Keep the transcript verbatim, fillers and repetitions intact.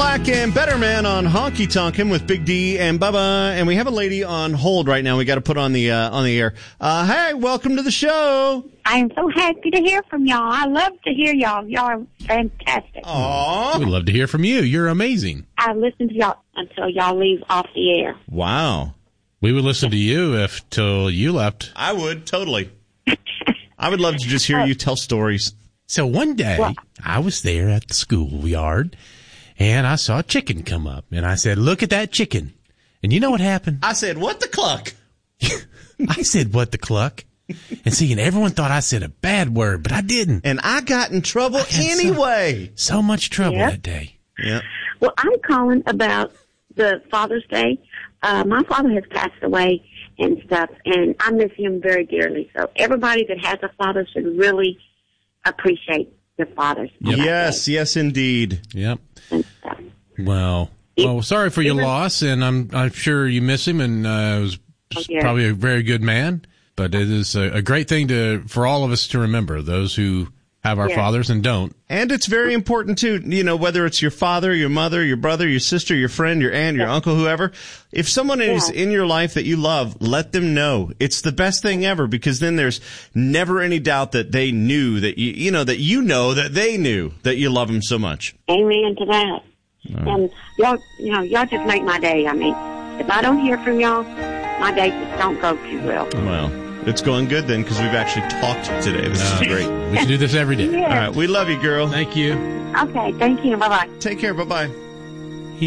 Black and Better Man on Honky Tonkin' with Big D and Bubba, and we have a lady on hold right now. We got to put on the uh, on the air. Uh, hey, welcome to the show. I am so happy to hear from y'all. I love to hear y'all. Y'all are fantastic. Aww. We'd love to hear from you. You're amazing. I listen to y'all until y'all leave off the air. Wow. We would listen to you if till you left. I would, totally. I would love to just hear you tell stories. So one day, What? I was there at the schoolyard, and I saw a chicken come up, and I said, look at that chicken. And you know what happened? I said, what the cluck? I said, what the cluck? And see, and everyone thought I said a bad word, but I didn't. And I got in trouble got anyway. So much trouble Yep. that day. Yeah. Well, I'm calling about the Father's Day. Uh, my father has passed away and stuff, and I miss him very dearly. So everybody that has a father should really appreciate their fathers. on that Yes, yes, indeed. Yep. day and stuff. Well, well, sorry for your Even- loss, and I'm I'm sure you miss him, and uh, was Oh, yeah. probably a very good man. But it is a, a great thing to for all of us to remember, those who have our Yeah. fathers and don't. And it's very important, too, you know, whether it's your father, your mother, your brother, your sister, your friend, your aunt, your uncle, whoever. If someone is Yeah. in your life that you love, let them know. It's the best thing ever, because then there's never any doubt that they knew that you, you know, that you know that they knew that you love them so much. Amen to that. And y'all, you know, y'all just make my day. I mean, if I don't hear from y'all, my day just don't go too well. Well, it's going good then, because we've actually talked today. This is great. We should do this every day. Yeah. All right. We love you, girl. Thank you. Okay, thank you. Bye-bye. Take care. Bye-bye.